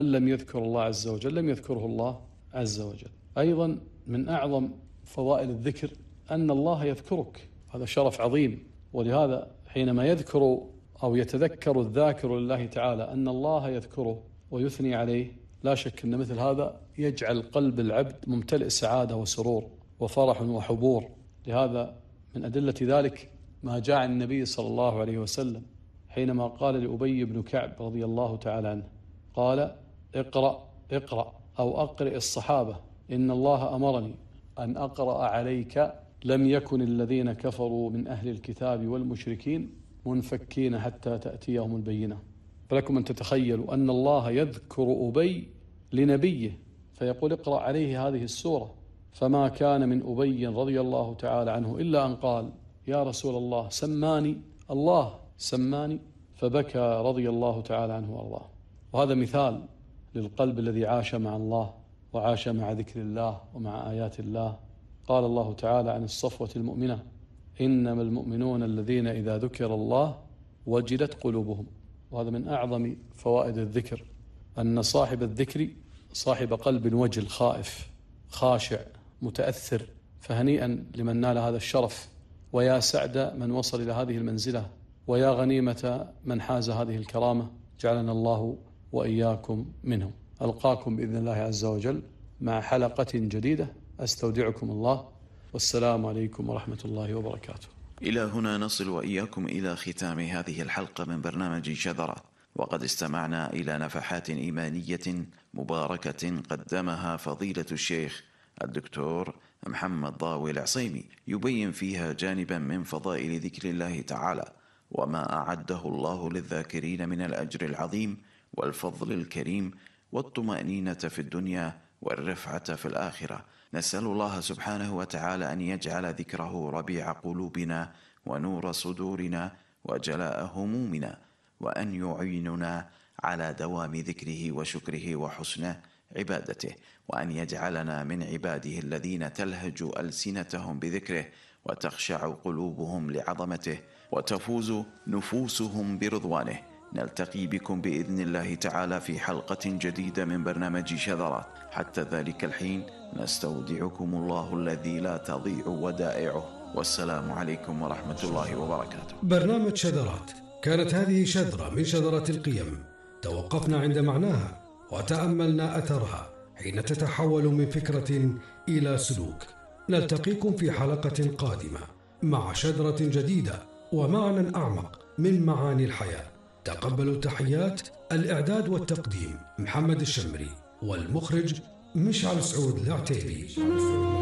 لم يذكر الله عز وجل لم يذكره الله عز وجل. أيضا من أعظم فضائل الذكر أن الله يذكرك، هذا شرف عظيم. ولهذا حينما يذكر أو يتذكر الذاكر لله تعالى أن الله يذكره ويثني عليه، لا شك أن مثل هذا يجعل قلب العبد ممتلئ سعادة وسرور وفرح وحبور. لهذا من أدلة ذلك ما جاء عن النبي صلى الله عليه وسلم حينما قال لأبي بن كعب رضي الله تعالى عنه، قال: اقرأ أو أقرئ الصحابة، إن الله أمرني أن أقرأ عليك لم يكن الذين كفروا من أهل الكتاب والمشركين منفكين حتى تأتيهم البينة. فلكم أن تتخيلوا أن الله يذكر أبي لنبيه فيقول: اقرأ عليه هذه السورة. فما كان من أبي رضي الله تعالى عنه إلا أن قال: يا رسول الله سماني، الله سماني، فبكى رضي الله تعالى عنه وأرضاه. وهذا مثال للقلب الذي عاش مع الله وعاش مع ذكر الله ومع آيات الله. قال الله تعالى عن الصفوة المؤمنة: إنما المؤمنون الذين إذا ذكر الله وجلت قلوبهم. وهذا من أعظم فوائد الذكر، أن صاحب الذكر صاحب قلب وجل خائف خاشع متأثر. فهنيئا لمن نال هذا الشرف، ويا سعد من وصل إلى هذه المنزلة، ويا غنيمة من حاز هذه الكرامة. جعلنا الله وإياكم منهم. ألقاكم بإذن الله عز وجل مع حلقة جديدة. أستودعكم الله، والسلام عليكم ورحمة الله وبركاته. إلى هنا نصل وإياكم إلى ختام هذه الحلقة من برنامج شذرات، وقد استمعنا إلى نفحات إيمانية مباركة قدمها فضيلة الشيخ الدكتور محمد ضاوي العصيمي، يبين فيها جانبا من فضائل ذكر الله تعالى وما أعده الله للذاكرين من الأجر العظيم والفضل الكريم والطمأنينة في الدنيا والرفعة في الآخرة. نسأل الله سبحانه وتعالى أن يجعل ذكره ربيع قلوبنا ونور صدورنا وجلاء همومنا، وأن يعيننا على دوام ذكره وشكره وحسن عبادته، وأن يجعلنا من عباده الذين تلهج ألسنتهم بذكره وتخشع قلوبهم لعظمته وتفوز نفوسهم برضوانه. نلتقي بكم بإذن الله تعالى في حلقة جديدة من برنامج شذرات. حتى ذلك الحين نستودعكم الله الذي لا تضيع ودائعه، والسلام عليكم ورحمة الله وبركاته. برنامج شذرات، كانت هذه شذرة من شذرات القيم، توقفنا عند معناها وتأملنا أثرها حين تتحول من فكرة إلى سلوك. نلتقيكم في حلقة قادمة مع شذرة جديدة ومعنى أعمق من معاني الحياة. تقبلوا تحيات الإعداد والتقديم محمد الشمري، والمخرج مشعل سعود العتيبي.